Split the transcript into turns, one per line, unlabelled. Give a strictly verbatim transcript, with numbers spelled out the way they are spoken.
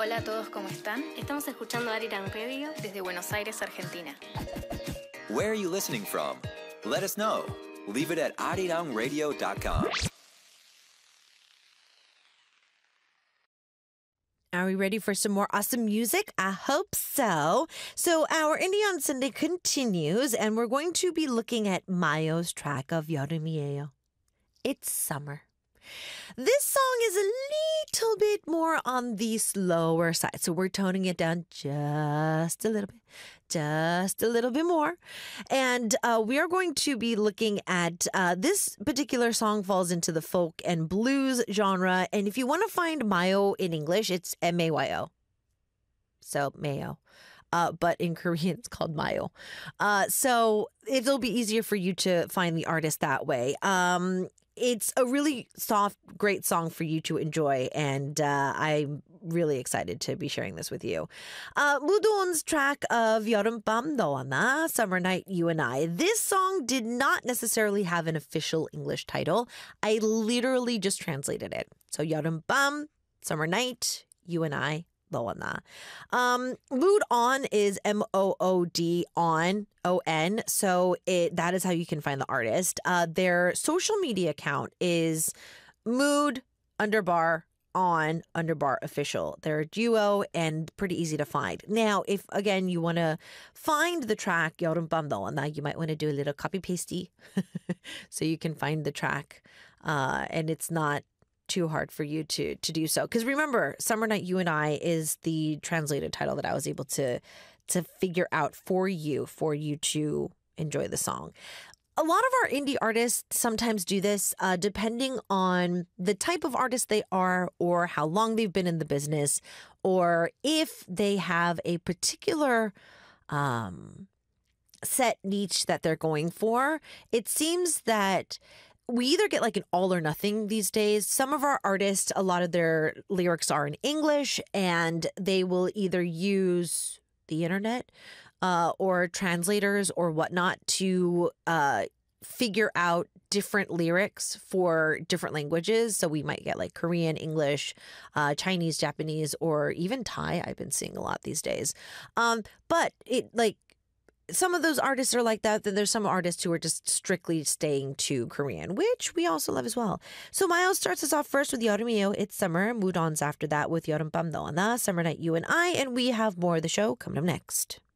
Hola a todos, ¿cómo están? Estamos escuchando Arirang Radio desde Buenos Aires, Argentina.
Where are you listening from? Let us know. Leave it at arirang radio dot com.
Are we ready for some more awesome music? I hope so. So our Indie on Sunday continues, and we're going to be looking at Mayo's track of 여름이에요. It's summer. This song is a little bit more on the slower side, so we're toning it down just a little bit, just a little bit more. And uh, we are going to be looking at uh, this particular song falls into the folk and blues genre. And if you want to find Mayo in English, it's M A Y O. So Mayo. Uh, but in Korean, it's called Mayo. Uh, so it'll be easier for you to find the artist that way. Um, It's a really soft, great song for you to enjoy, and uh, I'm really excited to be sharing this with you. Uh, 무도on's track of 여름밤 너와 나, Summer Night, You and I. This song did not necessarily have an official English title. I literally just translated it. So 여름밤, Summer Night, You and I. 너와 나. Um, Mood On is M O O D on, O N. So it that is how you can find the artist. Uh, their social media account is mood underbar on underbar official. They're a duo and pretty easy to find. Now, if again you want to find the track 여름밤 너와 나, you might want to do a little copy pasty so you can find the track. Uh, and it's not too hard for you to to do so, because remember, Summer Night You and I is the translated title that I was able to to figure out for you for you to enjoy the song. A lot of our indie artists sometimes do this, uh, depending on the type of artist they are, or how long they've been in the business, or if they have a particular um, set niche that they're going for. It seems that we either get like an all or nothing these days. Some of our artists, a lot of their lyrics are in English, and they will either use the internet uh, or translators or whatnot to uh, figure out different lyrics for different languages. So we might get like Korean, English, uh, Chinese, Japanese, or even Thai. I've been seeing a lot these days. Um, but it like, some of those artists are like that. Then there's some artists who are just strictly staying to Korean, which we also love as well. So Mayo starts us off first with 여름이에요, It's Summer. Mood On's after that with 여름밤 너와 나, Summer Night, You and I. And we have more of the show coming up next.